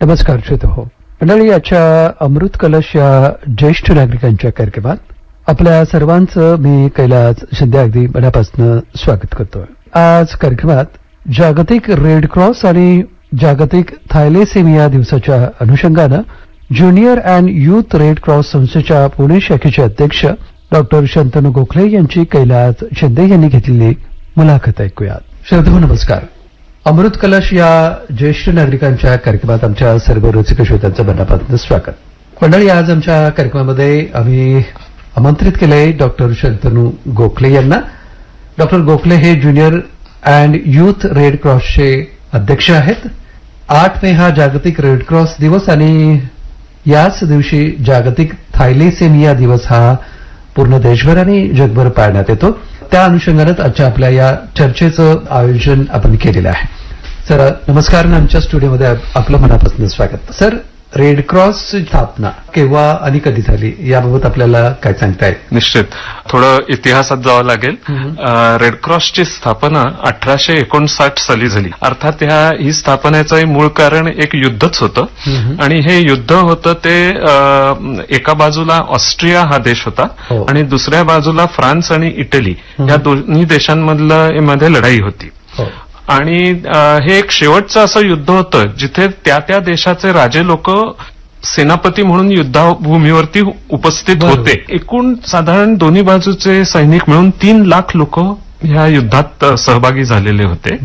नमस्कार श्रोते हो मंडळी, आजच्या अमृत कलश या ज्येष्ठ नागरिकांच्या कार्यक्रमात आपल्या सर्वांचं मी कैलास शिंदे अगदी मनापासून स्वागत करतोय. आज कार्यक्रमात जागतिक रेड क्रॉस आणि जागतिक थायलेसेमिया दिवसाच्या अनुषंगानं junior and youth red cross संस्थेच्या पुणे शाखेचे अध्यक्ष डॉक्टर शंतनू गोखले यांची कैलास शिंदे यांनी घेतलेली मुलाखत ऐकूयात. श्रोते नमस्कार. अमृत कलश या ज्येष्ठ नागरिकांच्या कार्यक्रमात आमच्या सर्व रसिक श्रोत्यांचं मनापासून स्वागत. मंडळी, आज आमच्या कार्यक्रमामध्ये आम्ही आमंत्रित केलंय डॉक्टर शंतनू गोखले यांना. डॉक्टर गोखले हे ज्युनियर अँड युथ रेड क्रॉसचे अध्यक्ष आहेत. 8 मे हा जागतिक रेड क्रॉस दिवस आणि याच दिवशी जागतिक थायलेसेमिया दिवस हा पूर्ण देशभर आणि जगभर पाळण्यात येतो. त्या अनुषंगानं आजच्या आपल्या या चर्चेचं आयोजन आपण केलेलं आहे. सर नमस्कार. आमच्या स्टुडिओमध्ये आपलं मनापासून स्वागत. सर, रेड क्रॉसची स्थापना केव्हा आणि कधी झाली याबाबत आपल्याला काय सांगता येईल? निश्चित थोडं इतिहासात जावं लागेल. रेड क्रॉसची स्थापना 1859 साली झाली. अर्थात ही स्थापनेचं मूळ कारण एक युद्धच होतं आणि हे युद्ध होतं ते एका बाजूला ऑस्ट्रिया हा देश होता आणि दुसऱ्या बाजूला फ्रान्स आणि इटली या दोन्ही देशांमध्ये लढाई होती. आणि हे एक शेवटचं असं युद्ध होतं जिथे त्या देशाचे राजे लोक सेनापती म्हणून युद्धभूमीवरती उपस्थित होते. एकूण साधारण दोन्ही बाजूचे सैनिक मिळून 3 लाख लोक ह्या युद्धात सहभागी झालेले होते.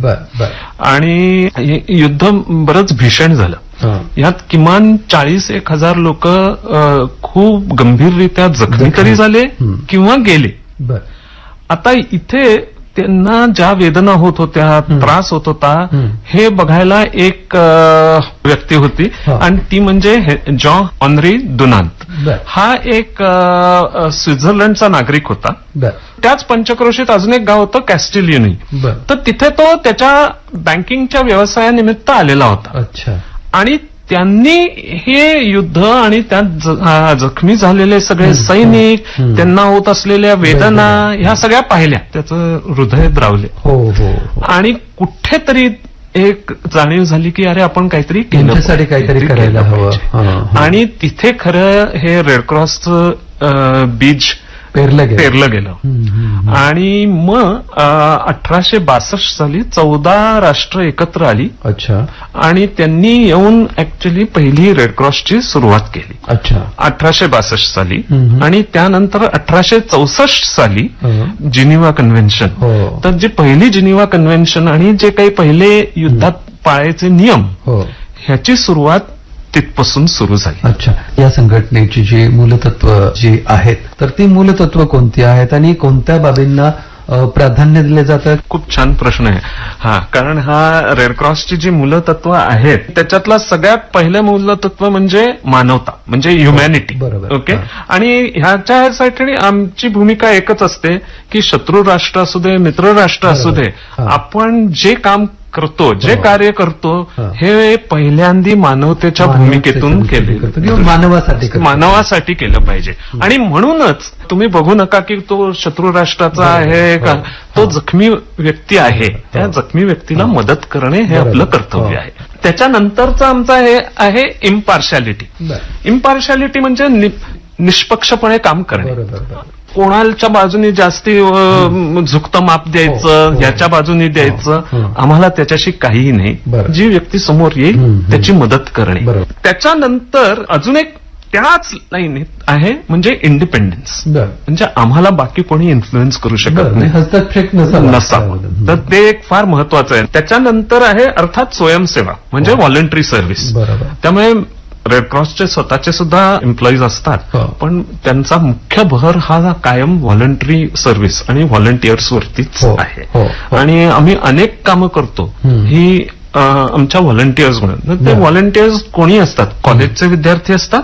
आणि युद्ध बरंच भीषण झालं. यात किमान 40,000 लोक खूप गंभीररित्या जखमी तरी झाले किंवा गेले. आता इथे त्यांना ज्या वेदना होत होत्या, त्रास होत होता, हे बघायला एक व्यक्ती होती आणि ती म्हणजे जॉन ऑनरी डुनांत. हा एक स्वित्झर्लंडचा नागरिक होता. त्याच पंचक्रोशीत अजून एक गाव होतं कॅस्टिलियनी. तर तिथे तो त्याच्या बँकिंगच्या व्यवसायानिमित्त आलेला होता. आणि त्यांनी हे युद्ध आणि त्यात जखमी झालेले सगळे सैनिक, त्यांना होत असलेल्या वेदना ह्या सगळ्या पाहिल्या. त्याचं हृदय द्रावले आणि कुठेतरी एक जाणीव झाली की अरे आपण काहीतरी काहीतरी करायला हवं. आणि तिथे खरं हे रेड क्रॉसचं बीज पेरलं गेलं. आणि मग 1862 साली 14 राष्ट्र एकत्र आली. आणि त्यांनी येऊन ऍक्च्युली पहिली रेड क्रॉसची सुरुवात केली 1862 साली. आणि त्यानंतर 1864 साली जिनिव्हा कन्व्हेन्शन. तर जी पहिली जिनिव्हा कन्व्हेन्शन आणि जे काही पहिले युद्धात पाळायचे नियम ह्याची सुरुवात तिथपासून सुरू झाली. या संघटनेची जी मूलतत्व जी आहेत तर ती मूलतत्व कोणती आहेत आणि कोणत्या बाबींना प्राधान्य दिले जातं? खूप छान प्रश्न आहे. कारण हा रेड क्रॉसची जी मूलतत्व आहेत त्याच्यातला सगळ्यात पहिलं मूलतत्व म्हणजे मानवता, म्हणजे ह्युमॅनिटी. ओके. आणि ह्याच्यासाठी आमची भूमिका एकच असते की शत्रू राष्ट्र असू दे, मित्र राष्ट्र असू दे, आपण जे काम करतो, जे कार्य करतो हे पहिल्यांदी मानवतेच्या भूमिकेतून केले, मानवासाठी केलं पाहिजे. आणि म्हणूनच तुम्ही बघू नका की तो शत्रू राष्ट्राचा आहे का, तो जखमी व्यक्ती आहे, त्या जखमी व्यक्तीला मदत करणे हे आपलं कर्तव्य आहे. त्याच्यानंतरचं आमचं हे आहे इम्पार्शालिटी. इम्पार्शालिटी म्हणजे निष्पक्षपणे काम करणे. कोणाच्या बाजूने जास्ती झुकतं माप द्यायचं, याच्या बाजूने द्यायचं, आम्हाला त्याच्याशी काहीही नाही. जी व्यक्ती समोर येईल त्याची मदत करणे. त्याच्यानंतर अजून एक त्याच लाईनीत आहे म्हणजे इंडिपेंडन्स. म्हणजे आम्हाला बाकी कोणी इन्फ्लुएन्स करू शकत नाही, हस्तक्षेप नसावा. तर ते एक फार महत्वाचं आहे. त्याच्यानंतर आहे अर्थात स्वयंसेवा म्हणजे व्हॉलंटरी सर्व्हिस. त्यामुळे रेड क्रॉसचे स्वतःचे सुद्धा एम्प्लॉईज असतात, पण त्यांचा मुख्य भर हा कायम व्हॉलंटरी सर्व्हिस आणि व्हॉलंटियर्स वरतीच आहे. आणि आम्ही अनेक कामं करतो ही आमच्या व्हॉलंटियर्स म्हणून. ते व्हॉलंटियर्स कोणी असतात, कॉलेजचे विद्यार्थी असतात